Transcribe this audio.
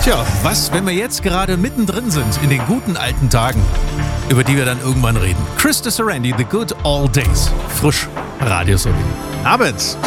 Tja, was, wenn wir jetzt gerade mittendrin sind in den guten alten Tagen, über die wir dann irgendwann reden. Chris de Serendi, The Good Old Days. Frisch, Radio Sobi. Abends.